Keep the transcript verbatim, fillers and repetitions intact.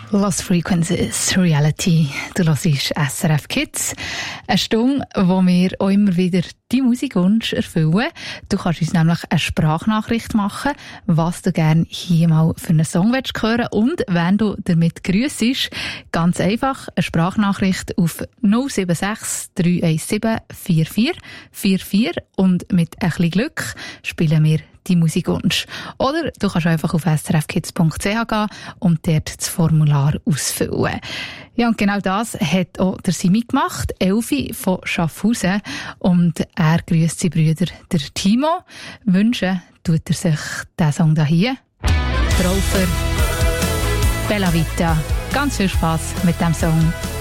Lost Frequencies, Reality. Du hörst S R F Kids. Eine Stunde, wo wir auch immer wieder die Musikwunsch erfüllen. Du kannst uns nämlich eine Sprachnachricht machen, was du gerne hier mal für einen Song hören willst. Und wenn du damit grüssest, ganz einfach eine Sprachnachricht auf null sieben sechs drei eins sieben vier vier vier vier und mit ein bisschen Glück spielen wir die Musikwunsch. Oder du kannst einfach auf s r f kids punkt c h gehen und dort das Formular ausfüllen. Ja, und genau das hat auch der Simi gemacht, Elfi von Schaffhausen. Und er grüßt seine Brüder, der Timo. Wünschen tut er sich diesen Song hier. Traufer, Bella Vita. Ganz viel Spass mit dem Song.